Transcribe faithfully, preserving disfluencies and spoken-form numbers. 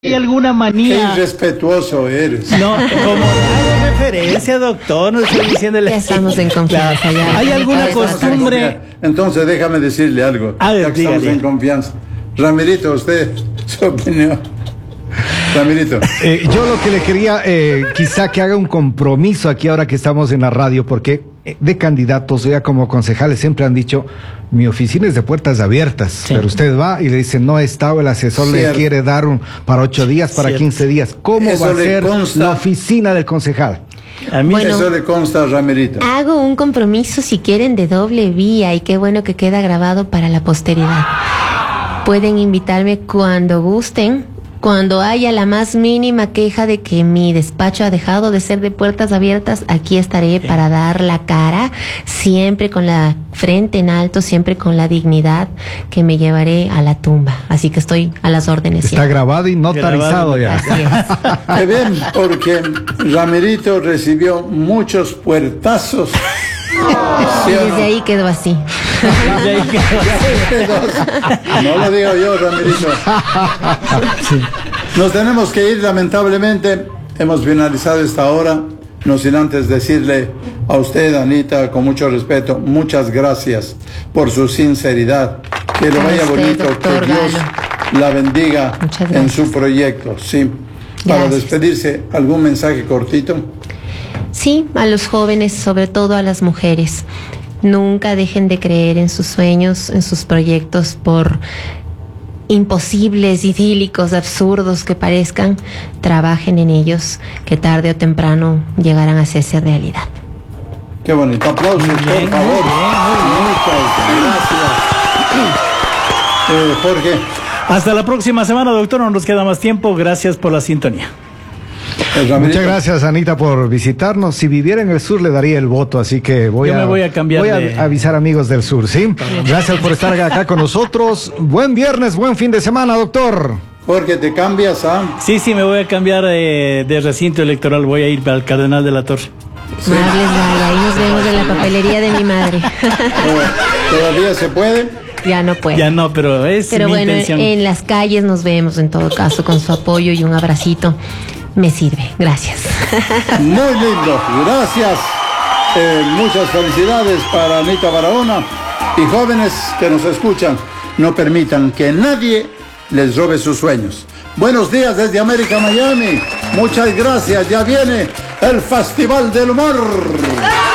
¿Hay alguna manía? Qué irrespetuoso eres. No, como hago referencia, doctor, no estoy diciéndole. Ya estamos en confianza. Claro. Ya. ¿Hay alguna Estamos en costumbre? confianza. Entonces déjame decirle algo. A ver, ya que estamos dígale. en confianza. Ramirito, usted, su opinión. Ramirito. Eh, yo lo que le quería, eh, quizá que haga un compromiso aquí ahora que estamos en la radio, porque eh, de candidatos, ya como concejales, siempre han dicho, mi oficina es de puertas abiertas, Sí. pero usted va y le dice, no he estado, el asesor Cierto. le quiere dar un para ocho días, para Cierto. quince días. ¿Cómo Eso va a le ser consta. la oficina del concejal? A mí, Bueno. Eso le consta a Ramirito. Hago un compromiso, si quieren, de doble vía, y qué bueno que queda grabado para la posteridad. Pueden invitarme cuando gusten, cuando haya la más mínima queja de que mi despacho ha dejado de ser de puertas abiertas. Aquí estaré para dar la cara, siempre con la frente en alto, siempre con la dignidad que me llevaré a la tumba. Así que estoy a las órdenes. Está siempre. grabado y notarizado ya. Así es. Qué bien, porque Ramirito recibió muchos puertazos. Y desde ahí quedó así. No lo digo yo, Ramirito. Nos tenemos que ir, lamentablemente. Hemos finalizado esta hora. No sin antes decirle a usted, Anita, con mucho respeto, muchas gracias por su sinceridad. Que le A vaya usted, bonito, doctor que Dios Galo. la bendiga Muchas en gracias. su proyecto. Sí. Para Gracias. despedirse, ¿algún mensaje cortito? Sí, a los jóvenes, sobre todo a las mujeres. Nunca dejen de creer en sus sueños, en sus proyectos, por imposibles, idílicos, absurdos que parezcan. Trabajen en ellos, que tarde o temprano llegarán a hacerse realidad. Qué bonito. Aplausos, Muy bien, por favor. muy bien, Muchas gracias. Eh, Jorge. Hasta la próxima semana, doctor. No nos queda más tiempo. Gracias por la sintonía. eh, Ramirito. Muchas gracias, Anita, por visitarnos. Si viviera en el sur, le daría el voto, así que voy Yo a, me voy a cambiar voy a de- avisar, amigos del sur, ¿sí? Gracias por estar acá con nosotros. Buen viernes, buen fin de semana, doctor. Jorge, te cambias a... Sí, sí, me voy a cambiar de, de recinto electoral. Voy a ir al Cardenal de la Torre. Más les vale, ahí nos vemos en la papelería de mi madre. ¿Todavía se puede? Ya no puedo. Ya no, pero es Pero mi bueno, intención. en las calles nos vemos en todo caso, con su apoyo y un abracito. Me sirve. Gracias. Muy lindo, gracias. Eh, muchas felicidades para Anita Barahona. Y jóvenes que nos escuchan, no permitan que nadie les robe sus sueños. Buenos días desde América, Miami. Muchas gracias. Ya viene el Festival del Humor.